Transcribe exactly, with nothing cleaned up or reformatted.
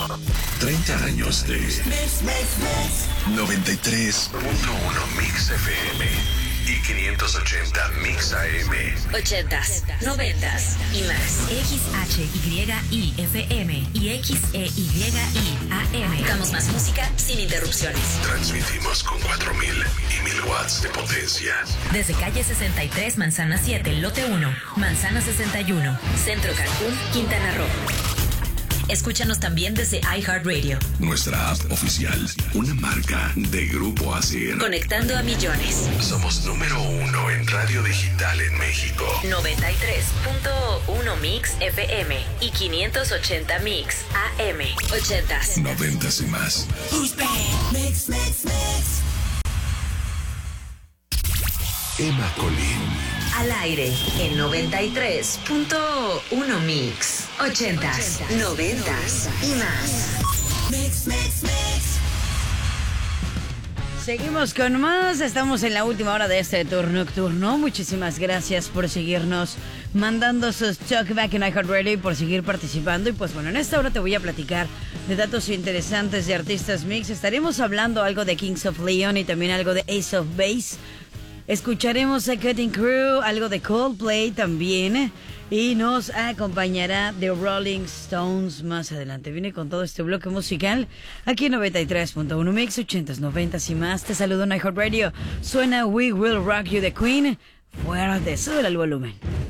treinta años de noventa y tres punto uno Mix F M y quinientos ochenta Mix A M. ochentas, noventas y más. X H Y I F M y X E Y I A M. Damos más música sin interrupciones. Transmitimos con cuatro mil y mil watts de potencia. Desde calle sesenta y tres, Manzana siete, lote uno, Manzana sesenta y uno. Centro Cancún, Quintana Roo. Escúchanos también desde iHeartRadio. Nuestra app oficial, una marca de Grupo Asir. Conectando a millones. Somos número uno en radio digital en México. noventa y tres punto uno Mix F M y quinientos ochenta Mix A M. ochentas. Noventas y más. Mix, mix, mix. Emma Colín. Al aire en noventa y tres punto uno Mix. ochentas, noventas y más. Mix, mix, mix. Seguimos con más, estamos en la última hora de este tour nocturno. Muchísimas gracias por seguirnos mandando sus talkback en iHeartRadio y por seguir participando. Y pues bueno, en esta hora te voy a platicar de datos interesantes de artistas mix. Estaremos hablando algo de Kings of Leon y también algo de Ace of Base. Escucharemos a Cutting Crew, algo de Coldplay también. Y nos acompañará The Rolling Stones más adelante. Viene con todo este bloque musical aquí en noventa y tres punto uno Mix, ochentas, noventas y más. Te saludo en iHeartRadio. Suena We Will Rock You de Queen. Fuerte, sube el volumen.